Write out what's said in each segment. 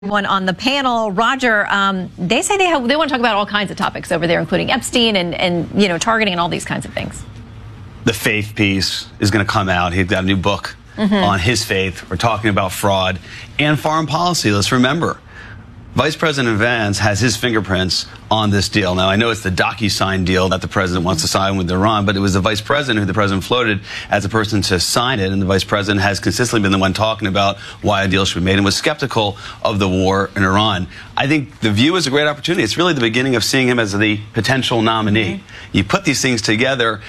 One on the panel, Roger, they say they want to talk about all kinds of topics over there, including Epstein and targeting and all these kinds of things. The faith piece is going to come out. He's got a new book on his faith. We're talking about fraud and foreign policy. Let's remember, Vice President Vance has his fingerprints on this deal. Now, I know it's the DocuSign deal that the president wants to sign with Iran, but it was the vice president who the president floated as a person to sign it, and the vice president has consistently been the one talking about why a deal should be made and was skeptical of the war in Iran. I think the View is a great opportunity. It's really the beginning of seeing him as the potential nominee. You put these things together.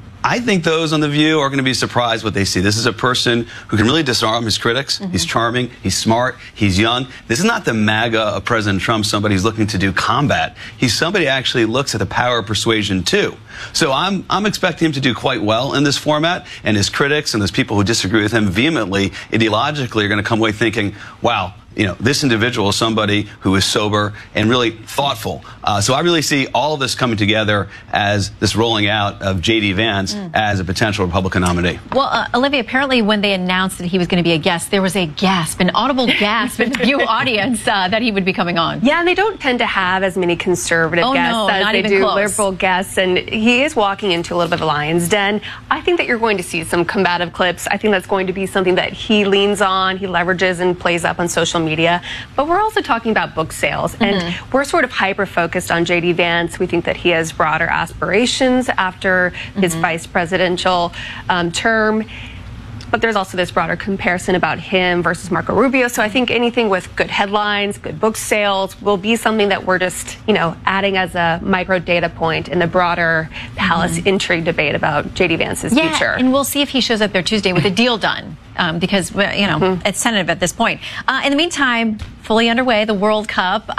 I think those on The View are going to be surprised what they see. This is a person who can really disarm his critics. He's charming. He's smart. He's young. This is not the MAGA of President Trump, somebody who's looking to do combat. He's somebody who actually looks at the power of persuasion, too. So I'm expecting him to do quite well in this format, and his critics and those people who disagree with him vehemently, ideologically, are going to come away thinking, wow, this individual is somebody who is sober and really thoughtful. So I really see all of this coming together as this rolling out of J.D. Vance as a potential Republican nominee. Well, Olivia, apparently when they announced that he was going to be a guest, there was a gasp, an audible gasp in the View audience that he would be coming on. Yeah, and they don't tend to have as many conservative guests as they do liberal guests, and he is walking into a little bit of a lion's den. I think that you're going to see some combative clips. I think that's going to be something that he leans on, he leverages and plays up on social media. But we're also talking about book sales, and we're sort of hyper-focused on J.D. Vance. We think that he has broader aspirations after his vice presidential term. But there's also this broader comparison about him versus Marco Rubio. So I think anything with good headlines, good book sales will be something that we're just, adding as a micro data point in the broader palace intrigue debate about J.D. Vance's future. And we'll see if he shows up there Tuesday with a deal done. Because, it's tentative at this point. In the meantime, fully underway, the World Cup,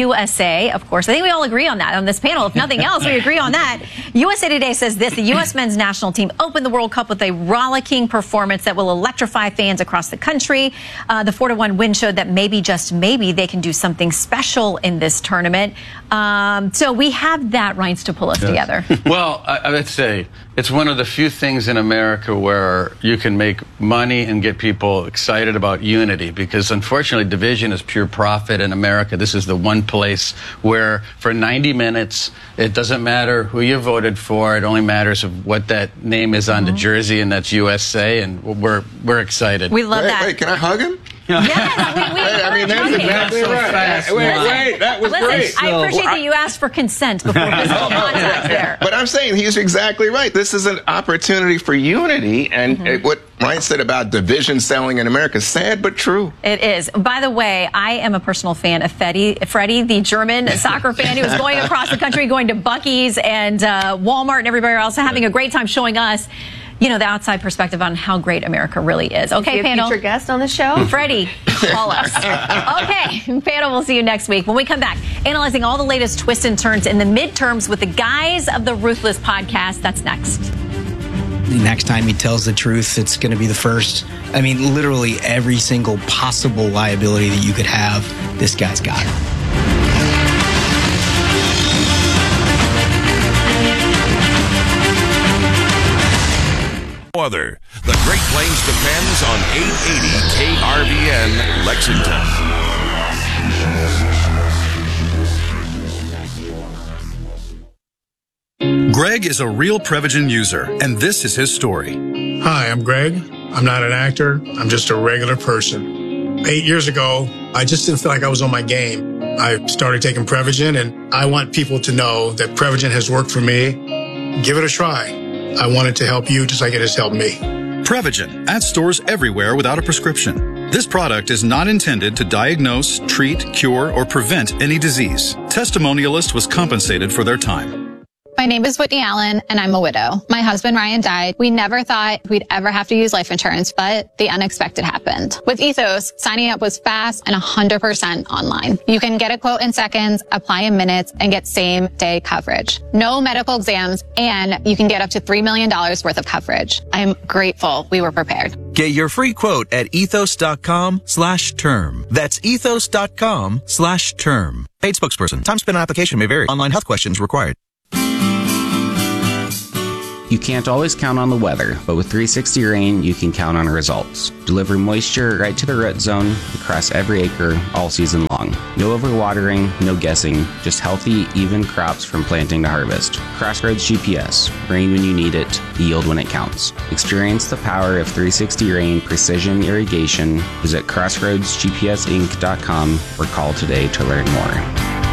USA, of course. I think we all agree on that on this panel. If nothing else, we agree on that. USA Today says this: the U.S. men's national team opened the World Cup with a rollicking performance that will electrify fans across the country. The 4-1 win showed that maybe, just maybe, they can do something special in this tournament. So we have that rights to pull us together. Well, I would say it's one of the few things in America where you can make money and get people excited about unity, because unfortunately division is pure profit in America. This is the one place where for 90 minutes it doesn't matter who you voted for, it only matters what that name is on the jersey, and that's USA, and we're excited. We love that. Wait, can I hug him? Yes, that's exactly right. Wait, that was great. I appreciate that you asked for consent before physical contact there. But I'm saying he's exactly right. This is an opportunity for unity, and what Ryan said about division selling in America is sad but true. It is. By the way, I am a personal fan of Freddie, the German soccer fan who was going across the country, going to Buc-ee's and Walmart and everywhere else, having a great time showing us the outside perspective on how great America really is. Okay, panel. Future guest on the show? Freddie, call us. Okay, panel, we'll see you next week. When we come back, analyzing all the latest twists and turns in the midterms with the guys of the Ruthless podcast. That's next. The next time he tells the truth, it's going to be the first. I mean, literally every single possible liability that you could have, this guy's got it. Other. The Great Plains depends on 880 KRVN Lexington. Greg is a real Prevagen user, and this is his story. Hi, I'm Greg. I'm not an actor. I'm just a regular person. 8 years ago, I just didn't feel like I was on my game. I started taking Prevagen, and I want people to know that Prevagen has worked for me. Give it a try. I wanted to help you just like it has helped me. Prevagen, at stores everywhere without a prescription. This product is not intended to diagnose, treat, cure, or prevent any disease. Testimonialist was compensated for their time. My name is Whitney Allen, and I'm a widow. My husband, Ryan, died. We never thought we'd ever have to use life insurance, but the unexpected happened. With Ethos, signing up was fast and 100% online. You can get a quote in seconds, apply in minutes, and get same-day coverage. No medical exams, and you can get up to $3 million worth of coverage. I'm grateful we were prepared. Get your free quote at ethos.com/term. That's ethos.com/term. Paid spokesperson. Time spent on application may vary. Online health questions required. You can't always count on the weather, but with 360 Rain, you can count on results. Deliver moisture right to the root zone across every acre all season long. No overwatering, no guessing, just healthy, even crops from planting to harvest. Crossroads GPS. Rain when you need it, yield when it counts. Experience the power of 360 Rain Precision Irrigation. Visit crossroadsgpsinc.com or call today to learn more.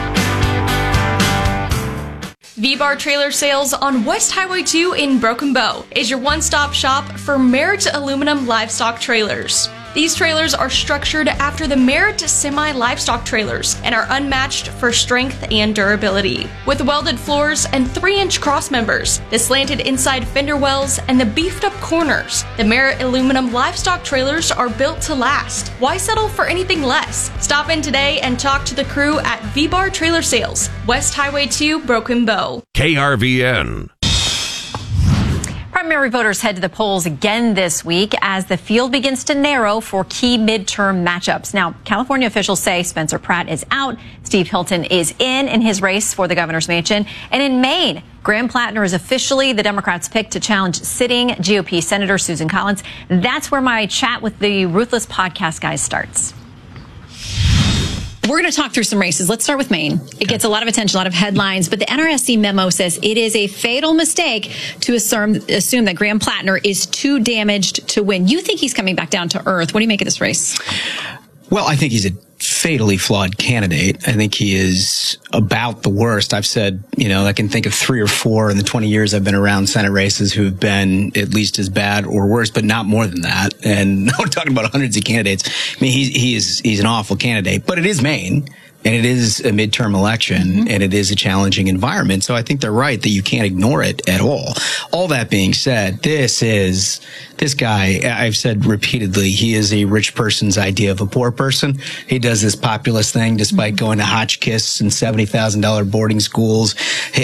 V-Bar Trailer Sales on West Highway 2 in Broken Bow is your one-stop shop for Merit aluminum livestock trailers. These trailers are structured after the Merit semi-livestock trailers and are unmatched for strength and durability. With welded floors and 3-inch cross members, the slanted inside fender wells, and the beefed-up corners, the Merit aluminum livestock trailers are built to last. Why settle for anything less? Stop in today and talk to the crew at V-Bar Trailer Sales, West Highway 2, Broken Bow. KRVN. Primary voters head to the polls again this week as the field begins to narrow for key midterm matchups. Now, California officials say Spencer Pratt is out, Steve Hilton is in his race for the governor's mansion. And in Maine, Graham Plattner is officially the Democrats' pick to challenge sitting GOP Senator Susan Collins. That's where my chat with the Ruthless Podcast guys starts. We're going to talk through some races. Let's start with Maine. It gets a lot of attention, a lot of headlines, but the NRSC memo says it is a fatal mistake to assume that Graham Plattner is too damaged to win. You think he's coming back down to earth. What do you make of this race? Well, I think he's a fatally flawed candidate. I think he is about the worst. I've said, I can think of 3 or 4 in the 20 years I've been around Senate races who've been at least as bad or worse, but not more than that. And we're talking about hundreds of candidates. I mean, he's an awful candidate, but it is Maine. And it is a midterm election, and it is a challenging environment. So I think they're right that you can't ignore it at all. All that being said, this guy, I've said repeatedly, he is a rich person's idea of a poor person. He does this populist thing despite going to Hotchkiss and $70,000 boarding schools.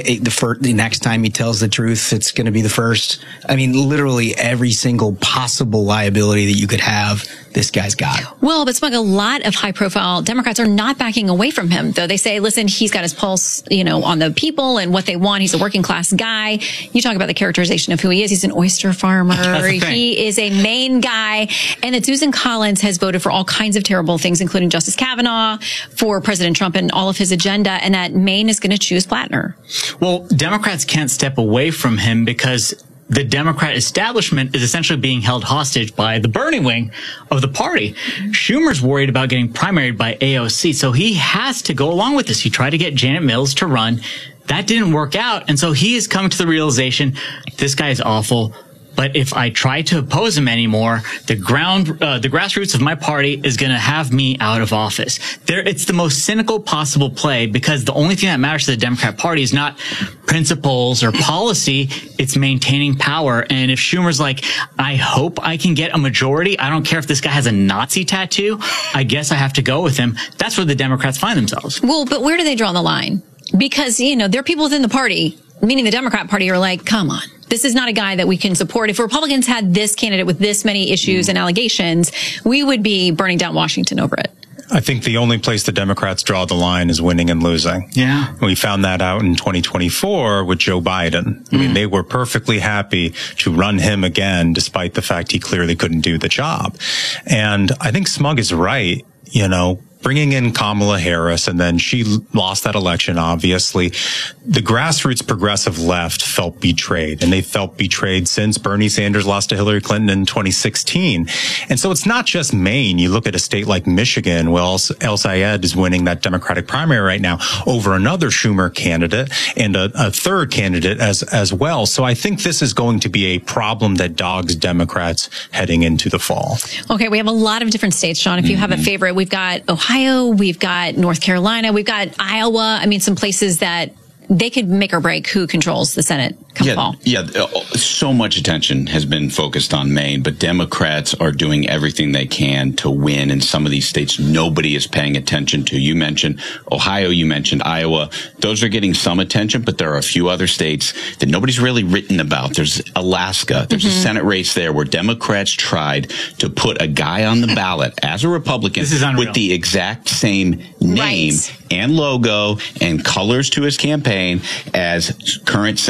The next time he tells the truth, it's going to be the first. I mean, literally every single possible liability that you could have, this guy's got. Well, but Smug, a lot of high-profile Democrats are not backing away from him, though. They say, listen, he's got his pulse, on the people and what they want. He's a working-class guy. You talk about the characterization of who he is. He's an oyster farmer. He is a Maine guy. And that Susan Collins has voted for all kinds of terrible things, including Justice Kavanaugh, for President Trump and all of his agenda, and that Maine is going to choose Plattner. Well, Democrats can't step away from him because the Democrat establishment is essentially being held hostage by the Bernie wing of the party. Schumer's worried about getting primaried by AOC, so he has to go along with this. He tried to get Janet Mills to run. That didn't work out, and so he has come to the realization, this guy is awful. But if I try to oppose him anymore, the grassroots of my party is going to have me out of office. It's the most cynical possible play because the only thing that matters to the Democrat Party is not principles or policy. It's maintaining power. And if Schumer's like, I hope I can get a majority. I don't care if this guy has a Nazi tattoo. I guess I have to go with him. That's where the Democrats find themselves. Well, but where do they draw the line? Because, there are people within the party, meaning the Democrat Party, are like, come on. This is not a guy that we can support. If Republicans had this candidate with this many issues and allegations, we would be burning down Washington over it. I think the only place the Democrats draw the line is winning and losing. Yeah. We found that out in 2024 with Joe Biden. I mean, they were perfectly happy to run him again, despite the fact he clearly couldn't do the job. And I think Smug is right, bringing in Kamala Harris, and then she lost that election, obviously. The grassroots progressive left felt betrayed, and they felt betrayed since Bernie Sanders lost to Hillary Clinton in 2016. And so it's not just Maine. You look at a state like Michigan, well, El Sayed is winning that Democratic primary right now over another Schumer candidate and a third candidate as well. So I think this is going to be a problem that dogs Democrats heading into the fall. Okay, we have a lot of different states, Sean. If you have a favorite, we've got Ohio, we've got North Carolina, we've got Iowa. I mean, some places that they could make or break who controls the Senate come fall. Yeah, so much attention has been focused on Maine, but Democrats are doing everything they can to win in some of these states nobody is paying attention to. You mentioned Ohio, you mentioned Iowa. Those are getting some attention, but there are a few other states that nobody's really written about. There's Alaska. There's a Senate race there where Democrats tried to put a guy on the ballot as a Republican with the exact same name and logo and colors to his campaign as current Senator Dan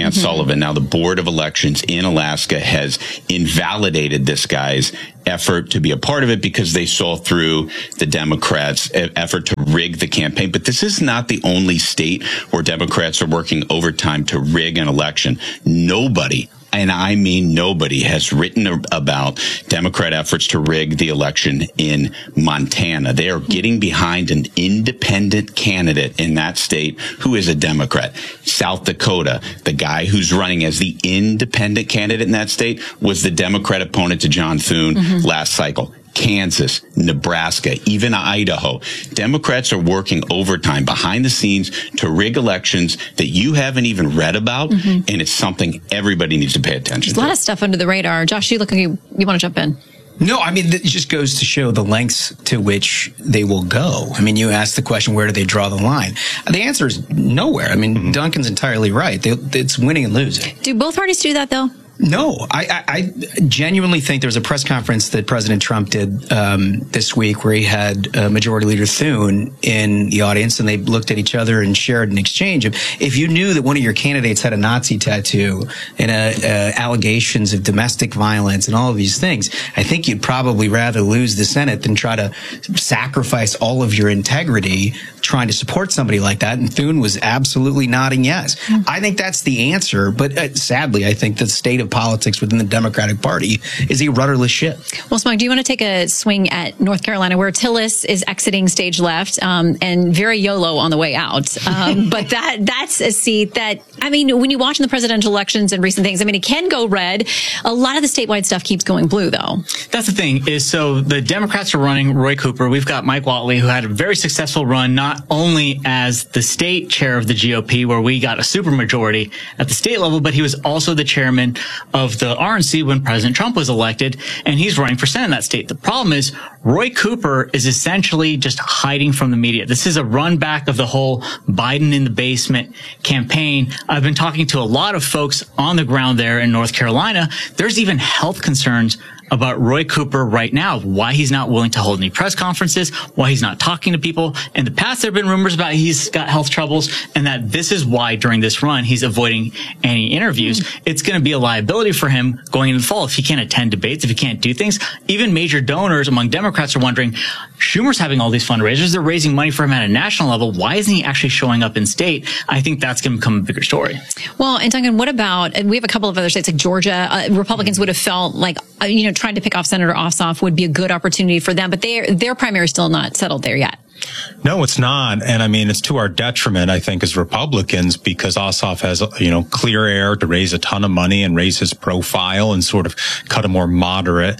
Vance Sullivan. Now, the Board of Elections in Alaska has invalidated this guy's effort to be a part of it because they saw through the Democrats' effort to rig the campaign. But this is not the only state where Democrats are working overtime to rig an election. Nobody, and I mean nobody, has written about Democrat efforts to rig the election in Montana. They are getting behind an independent candidate in that state who is a Democrat. South Dakota, the guy who's running as the independent candidate in that state was the Democrat opponent to John Thune last cycle. Kansas, Nebraska, even Idaho. Democrats are working overtime behind the scenes to rig elections that you haven't even read about, and it's something everybody needs to pay attention to. There's a lot of stuff under the radar. Josh, you look like you want to jump in. No, I mean, it just goes to show the lengths to which they will go. I mean, you asked the question, where do they draw the line? The answer is nowhere. I mean, Duncan's entirely right. It's winning and losing. Do both parties do that, though? No, I genuinely think there was a press conference that President Trump did this week where he had Majority Leader Thune in the audience, and they looked at each other and shared an exchange. If you knew that one of your candidates had a Nazi tattoo and allegations of domestic violence and all of these things, I think you'd probably rather lose the Senate than try to sacrifice all of your integrity trying to support somebody like that. And Thune was absolutely nodding yes. I think that's the answer. But sadly, I think the state of politics within the Democratic Party is a rudderless ship. Well, Smug, do you want to take a swing at North Carolina, where Tillis is exiting stage left and very YOLO on the way out? But that's a seat that, I mean, when you watch in the presidential elections and recent things, I mean, it can go red. A lot of the statewide stuff keeps going blue, though. That's the thing is, so the Democrats are running Roy Cooper. We've got Mike Whatley, who had a very successful run, not only as the state chair of the GOP, where we got a supermajority at the state level, but he was also the chairman of the RNC when President Trump was elected, and he's running for Senate in that state. The problem is Roy Cooper is essentially just hiding from the media. This is a run back of the whole Biden in the basement campaign. I've been talking to a lot of folks on the ground there in North Carolina. There's even health concerns about Roy Cooper right now, why he's not willing to hold any press conferences, why he's not talking to people. In the past, there have been rumors about he's got health troubles, and that this is why during this run he's avoiding any interviews. It's going to be a liability for him going into the fall if he can't attend debates, if he can't do things. Even major donors among Democrats are wondering, Schumer's having all these fundraisers, they're raising money for him at a national level. Why isn't he actually showing up in state? I think that's going to become a bigger story. Well, and Duncan, what about, and we have a couple of other states like Georgia, Republicans would have felt like, trying to pick off Senator Ossoff would be a good opportunity for them, but their primary is still not settled there yet. No, it's not. And I mean, it's to our detriment, I think, as Republicans, because Ossoff has, clear air to raise a ton of money and raise his profile and sort of cut a more moderate,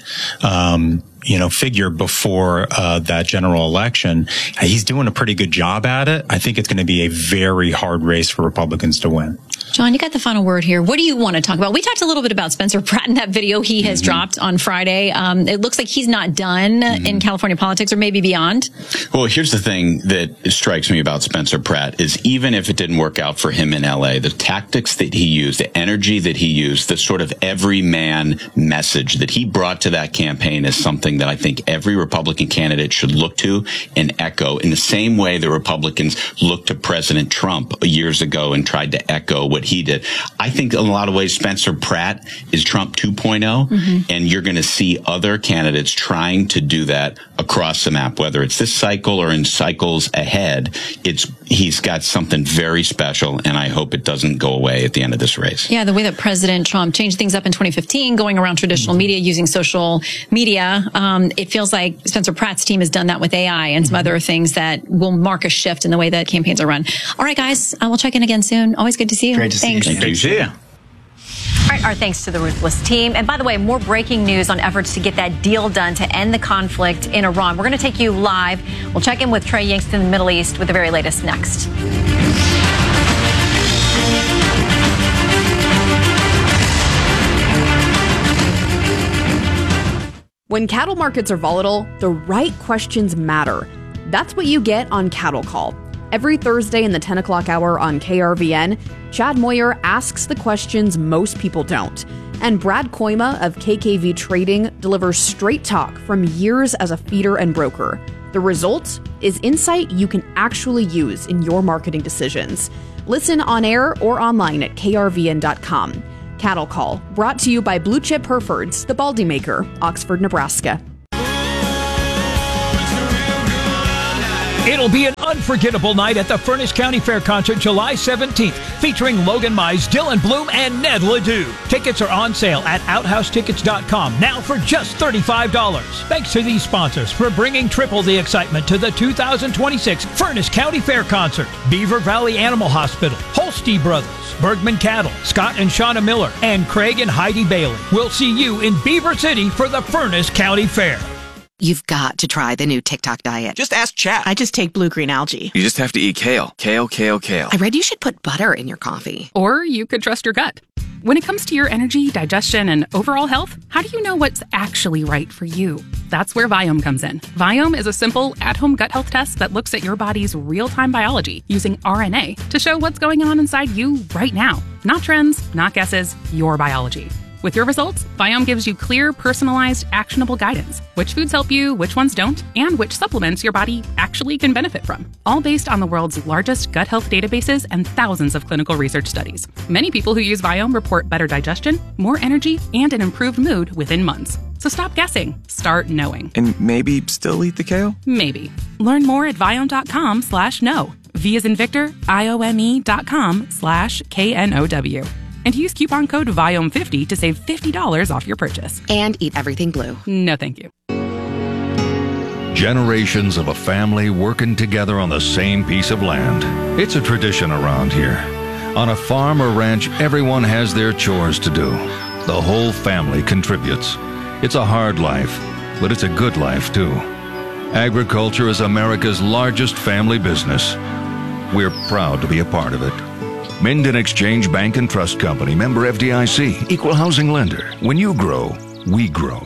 figure before that general election. He's doing a pretty good job at it. I think it's going to be a very hard race for Republicans to win. John, you got the final word here. What do you want to talk about? We talked a little bit about Spencer Pratt in that video he has dropped on Friday. It looks like he's not done in California politics, or maybe beyond. Well, here's the thing that strikes me about Spencer Pratt is even if it didn't work out for him in LA, the tactics that he used, the energy that he used, the sort of everyman message that he brought to that campaign is something that I think every Republican candidate should look to and echo in the same way the Republicans looked to President Trump years ago and tried to echo what he did. I think in a lot of ways Spencer Pratt is Trump 2.0, and you're going to see other candidates trying to do that across the map, whether it's this cycle or in cycles ahead. He's got something very special, and I hope it doesn't go away at the end of this race. Yeah, the way that President Trump changed things up in 2015, going around traditional media, using social media, it feels like Spencer Pratt's team has done that with AI and some other things that will mark a shift in the way that campaigns are run. All right, guys, we'll check in again soon. Always good to see you. Great to see you. Thanks. Thank you. See ya. All right, our thanks to the Ruthless team. And by the way, more breaking news on efforts to get that deal done to end the conflict in Iran. We're going to take you live. We'll check in with Trey Yingst in the Middle East with the very latest next. When cattle markets are volatile, the right questions matter. That's what you get on Cattle Call. Every Thursday in the 10 o'clock hour on KRVN, Chad Moyer asks the questions most people don't. And Brad Koima of KKV Trading delivers straight talk from years as a feeder and broker. The result is insight you can actually use in your marketing decisions. Listen on air or online at krvn.com. Cattle Call, brought to you by Blue Chip Herefords, the Baldy Maker, Oxford, Nebraska. It'll be an unforgettable night at the Furnace County Fair Concert July 17th, featuring Logan Mize, Dylan Bloom, and Ned Ledoux. Tickets are on sale at OuthouseTickets.com now for just $35. Thanks to these sponsors for bringing triple the excitement to the 2026 Furnace County Fair Concert. Beaver Valley Animal Hospital, Holste Brothers, Bergman Cattle, Scott and Shauna Miller, and Craig and Heidi Bailey. We'll see you in Beaver City for the Furnace County Fair. You've got to try the new TikTok diet. Just ask chat. I just take blue-green algae. You just have to eat kale. Kale, kale, kale. I read you should put butter in your coffee. Or you could trust your gut. When it comes to your energy, digestion, and overall health, how do you know what's actually right for you? That's where Viome comes in. Viome is a simple, at-home gut health test that looks at your body's real-time biology using RNA to show what's going on inside you right now. Not trends, not guesses, your biology. With your results, Viome gives you clear, personalized, actionable guidance. Which foods help you, which ones don't, and which supplements your body actually can benefit from. All based on the world's largest gut health databases and thousands of clinical research studies. Many people who use Viome report better digestion, more energy, and an improved mood within months. So stop guessing. Start knowing. And maybe still eat the kale? Maybe. Learn more at Viome.com/know. V as in Victor, IOME.com/KNOW. And use coupon code VIOME50 to save $50 off your purchase. And eat everything blue. No, thank you. Generations of a family working together on the same piece of land. It's a tradition around here. On a farm or ranch, everyone has their chores to do. The whole family contributes. It's a hard life, but it's a good life too. Agriculture is America's largest family business. We're proud to be a part of it. Minden Exchange Bank and Trust Company, member FDIC, equal housing lender. When you grow, we grow.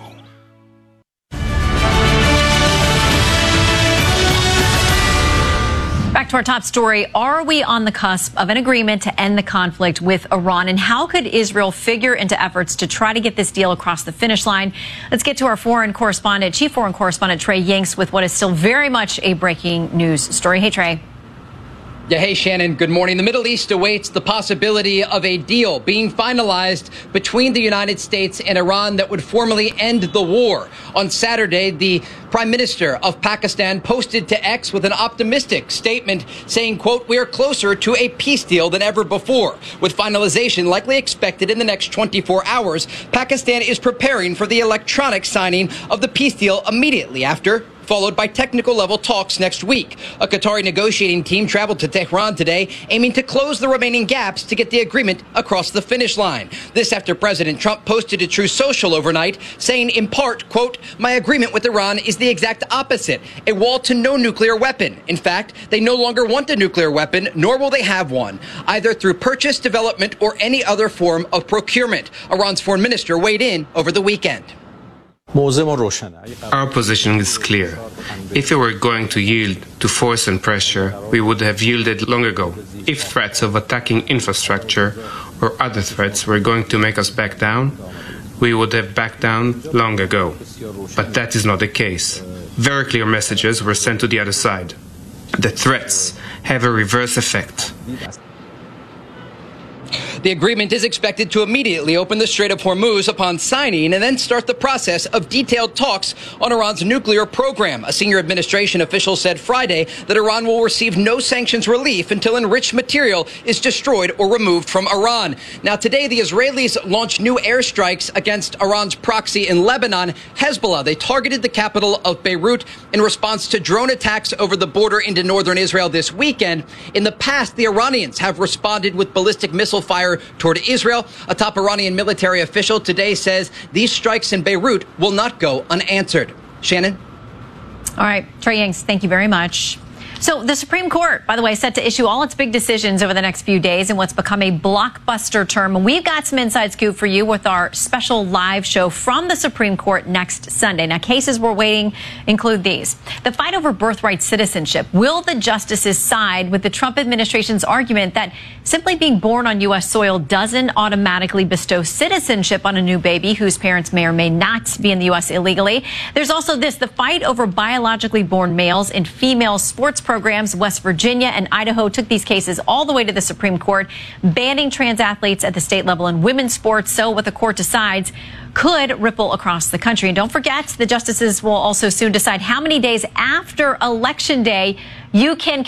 Back to our top story. Are we on the cusp of an agreement to end the conflict with Iran? And how could Israel figure into efforts to try to get this deal across the finish line? Let's get to our chief foreign correspondent, Trey Yingst, with what is still very much a breaking news story. Hey, Trey. Yeah, hey, Shannon, good morning. The Middle East awaits the possibility of a deal being finalized between the United States and Iran that would formally end the war. On Saturday, the Prime Minister of Pakistan posted to X with an optimistic statement saying, quote, "We are closer to a peace deal than ever before. With finalization likely expected in the next 24 hours, Pakistan is preparing for the electronic signing of the peace deal immediately after, followed by technical level talks next week. A Qatari negotiating team traveled to Tehran today, aiming to close the remaining gaps to get the agreement across the finish line. This after President Trump posted to Truth Social overnight, saying in part, quote, "My agreement with Iran is the exact opposite, a wall to no nuclear weapon. In fact, they no longer want a nuclear weapon, nor will they have one, either through purchase, development, or any other form of procurement." Iran's foreign minister weighed in over the weekend. Our position is clear. If we were going to yield to force and pressure, we would have yielded long ago. If threats of attacking infrastructure or other threats were going to make us back down, we would have backed down long ago. But that is not the case. Very clear messages were sent to the other side. The threats have a reverse effect. The agreement is expected to immediately open the Strait of Hormuz upon signing and then start the process of detailed talks on Iran's nuclear program. A senior administration official said Friday that Iran will receive no sanctions relief until enriched material is destroyed or removed from Iran. Now, today, the Israelis launched new airstrikes against Iran's proxy in Lebanon, Hezbollah. They targeted the capital of Beirut in response to drone attacks over the border into northern Israel this weekend. In the past, the Iranians have responded with ballistic missile fire toward Israel. A top Iranian military official today says these strikes in Beirut will not go unanswered. Shannon? All right, Trey Yingst, thank you very much. So the Supreme Court, by the way, set to issue all its big decisions over the next few days in what's become a blockbuster term. We've got some inside scoop for you with our special live show from the Supreme Court next Sunday. Now, cases we're waiting include these. The fight over birthright citizenship. Will the justices side with the Trump administration's argument that simply being born on U.S. soil doesn't automatically bestow citizenship on a new baby whose parents may or may not be in the U.S. illegally? There's also this, the fight over biologically born males in female sports programs. West Virginia and Idaho took these cases all the way to the Supreme Court, banning trans athletes at the state level in women's sports. So what the court decides could ripple across the country. And don't forget, the justices will also soon decide how many days after Election Day you can